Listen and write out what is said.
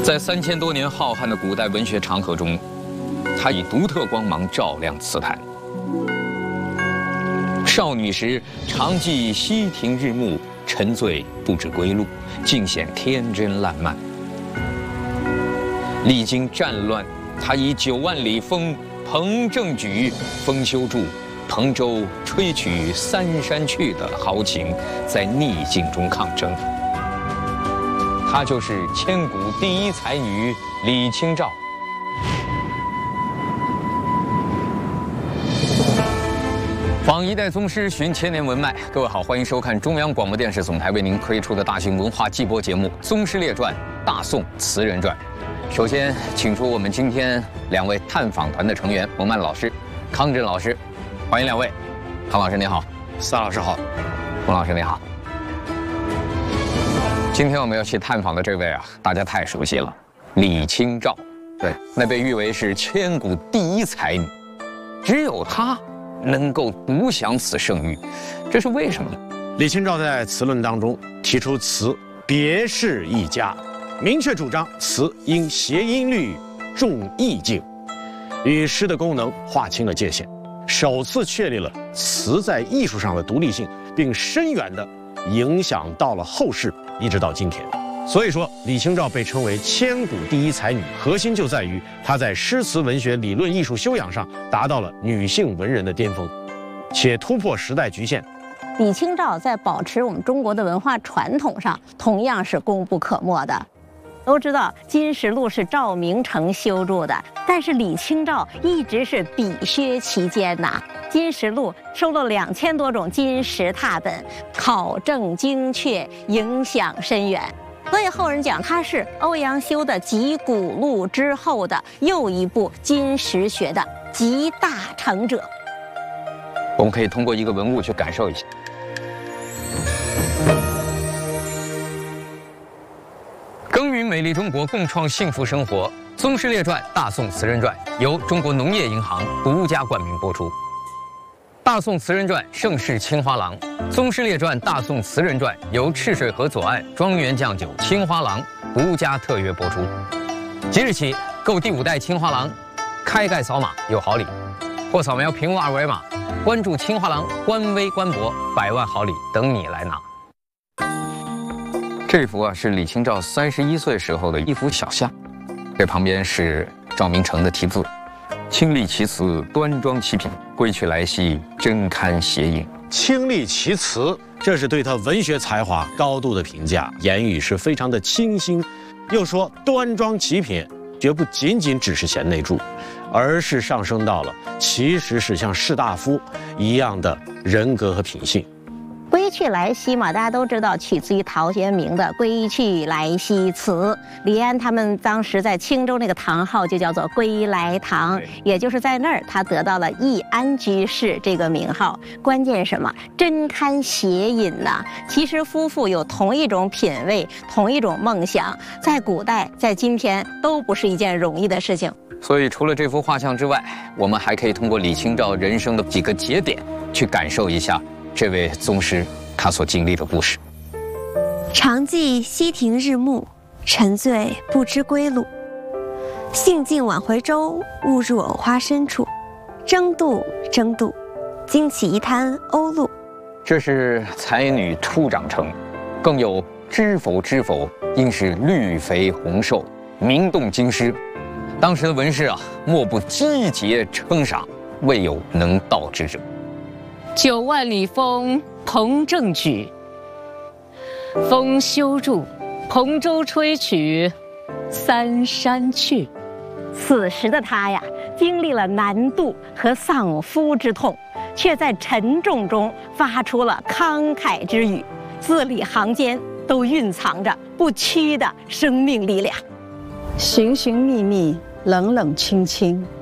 在3000多年浩瀚的古代文学长河中，她以独特光芒照亮词坛。少女时常记溪亭日暮，沉醉不知归路，尽显天真烂漫。历经战乱，她以9万里风鹏正举，风休住，彭州吹取三山去的豪情，在逆境中抗争。她就是千古第一才女李清照。访一代宗师，寻千年文脉。各位好，欢迎收看中央广播电视总台为您推出的大型文化季播节目《宗师列传·大宋词人传》。首先，请出我们今天2位探访团的成员：蒙曼老师、康震老师，欢迎2位。康老师您好， 萨老师好， 蒙老师您好。今天我们要去探访的这位啊，大家太熟悉了，李清照。对，那被誉为是千古第一才女，只有她能够独享此盛誉，这是为什么呢？ 李清照在词论当中提出词别是一家，明确主张词应谐音律，重意境，与诗的功能划清了界限，首次确立了词在艺术上的独立性，并深远地影响到了后世，一直到今天。所以说，李清照被称为千古第一才女，核心就在于她在诗词文学理论艺术修养上达到了女性文人的巅峰，且突破时代局限。 李清照在保持我们中国的文化传统上，同样是功不可没的。都知道《金石录》是赵明诚修筑的，但是李清照一直是笔削其间呐。《金石录》收了2000多种金石拓本，考证精确，影响深远。所以后人讲它是欧阳修的《集古录》之后的又一部金石学的集大成者。 我们可以通过一个文物去感受一下。耕耘美丽中国，共创幸福生活。《宗师列传·大宋词人传》由中国农业银行独家冠名播出。大宋词人传盛世青花郎，《宗师列传·大宋词人传》由赤水河左岸庄园酱酒青花郎独家特约播出。即日起购第5代青花郎，开盖扫码有好礼，或扫描屏幕2维码，关注青花郎官微官博，100万好礼等你来拿。这幅啊是李清照31岁时候的一幅小像，这旁边是赵明诚的题字。清丽其词，端庄其品，归去来兮，真堪谐音。 清丽其词，这是对他文学才华高度的评价，言语是非常的清新。又说端庄其品，绝不仅仅只是贤内助，而是上升到了其实是像士大夫一样的人格和品性。 归去来兮嘛，大家都知道，取自于陶渊明的《归去来兮辞》。李安他们当时在青州那个堂号就叫做归来堂，也就是在那儿他得到了易安居士这个名号。关键是什么？真堪谐音呐！其实夫妇有同一种品味，同一种梦想，在古代，在今天都不是一件容易的事情。 所以除了这幅画像之外，我们还可以通过李清照人生的几个节点去感受一下这位宗师他所经历的故事。 常记溪亭日暮，沉醉不知归路。兴尽晚回舟，误入藕花深处。争渡，争渡，惊起一滩鸥鹭。 这是才女初长成，更有知否知否，应是绿肥红瘦，名动京师。当时的文士啊，莫不击节称赏，未有能道之者。 9万里风鹏正举，风休住，彭州吹取三山去。 此时的他呀，经历了南渡和丧夫之痛，却在沉重中发出了慷慨之语，字里行间都蕴藏着不屈的生命力量。 寻寻觅觅，冷冷清清，